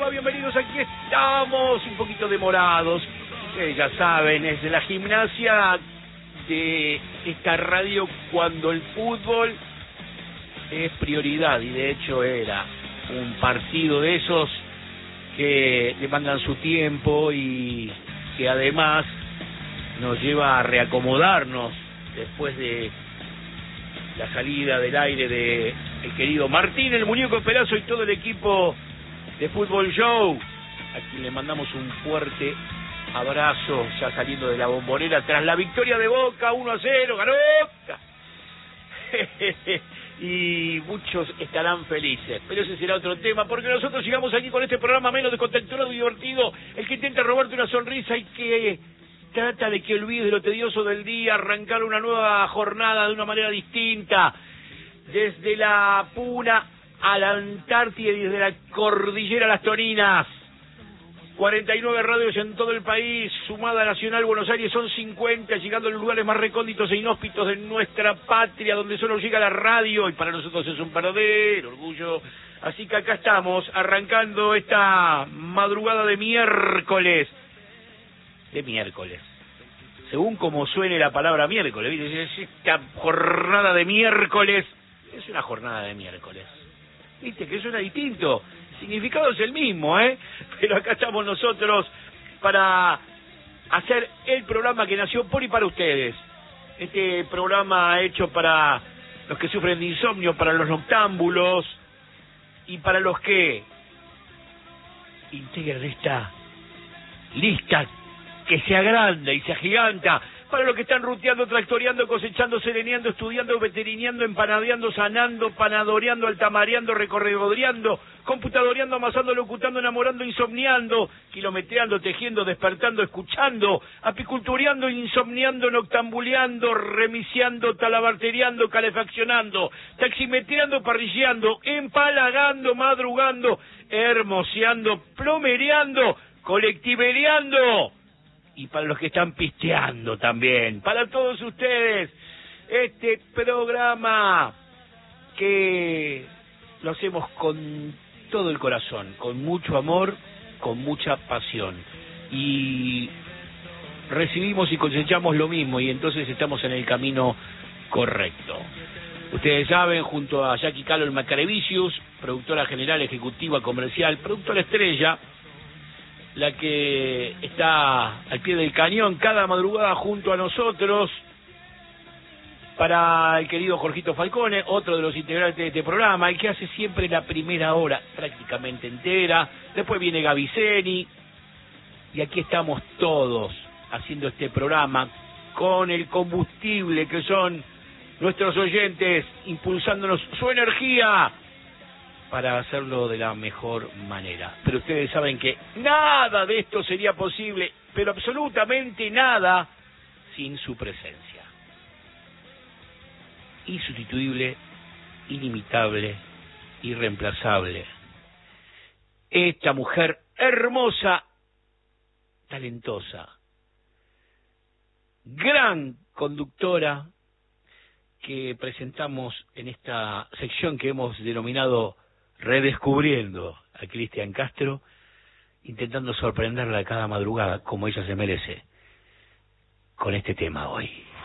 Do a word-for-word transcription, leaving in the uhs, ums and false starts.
va? Bienvenidos, aquí estamos, un poquito demorados. Ustedes ya saben, es de la gimnasia de esta radio cuando el fútbol es prioridad, y de hecho era un partido de esos que demandan su tiempo y que además nos lleva a reacomodarnos después de la salida del aire de el querido Martín, el muñeco Perazo y todo el equipo de Fútbol Show, a quien le mandamos un fuerte abrazo, ya saliendo de la Bombonera tras la victoria de Boca, uno a cero, ganó Boca. Y muchos estarán felices, pero ese será otro tema, porque nosotros llegamos aquí con este programa menos descontracturado y divertido, el que intenta robarte una sonrisa y que trata de que olvides lo tedioso del día, arrancar una nueva jornada de una manera distinta, desde la Puna a la Antártida y desde la cordillera a las Toninas. cuarenta y nueve radios en todo el país, sumada Nacional Buenos Aires son cincuenta, llegando a los lugares más recónditos e inhóspitos de nuestra patria, donde solo llega la radio, y para nosotros es un verdadero orgullo. Así que acá estamos, arrancando esta madrugada de miércoles, de miércoles, según como suene la palabra miércoles, ¿viste? Esta jornada de miércoles, es una jornada de miércoles, ¿viste? Que suena distinto. El significado es el mismo, ¿eh? Pero acá estamos nosotros para hacer el programa que nació por y para ustedes. Este programa hecho para los que sufren de insomnio, para los noctámbulos y para los que integran esta lista que se agranda y se agiganta, para los que están ruteando, tractoreando, cosechando, sereneando, estudiando, veterineando, empanadeando, sanando, panadoreando, altamareando, recorregodeando, computadoreando, amasando, locutando, enamorando, insomniando, kilometreando, tejiendo, despertando, escuchando, apicultureando, insomniando, noctambuleando, remiciando, talabarteriando, calefaccionando, taximetreando, parrilleando, empalagando, madrugando, hermoseando, plomereando, colectivereando. Y para los que están pisteando también, para todos ustedes, este programa que lo hacemos con todo el corazón, con mucho amor, con mucha pasión, y recibimos y cosechamos lo mismo, y entonces estamos en el camino correcto. Ustedes saben, junto a Jackie Calo, el Macarevicius, productora general, ejecutiva, comercial, productora estrella, la que está al pie del cañón cada madrugada junto a nosotros, para el querido Jorgito Falcone, otro de los integrantes de este programa, el que hace siempre la primera hora prácticamente entera. Después viene Gaviceni, y aquí estamos todos haciendo este programa con el combustible que son nuestros oyentes, impulsándonos su energía para hacerlo de la mejor manera. Pero ustedes saben que nada de esto sería posible, pero absolutamente nada, sin su presencia. Insustituible, inimitable, irreemplazable. Esta mujer hermosa, talentosa, gran conductora, que presentamos en esta sección que hemos denominado Redescubriendo a Cristian Castro, intentando sorprenderla cada madrugada, como ella se merece, con este tema hoy.